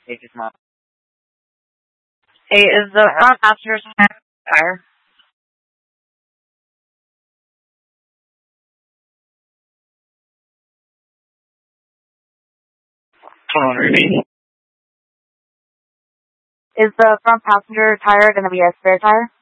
Hey, just not. Hey, is the front passenger tire? 2180. Is the front passenger tire going to be a spare tire?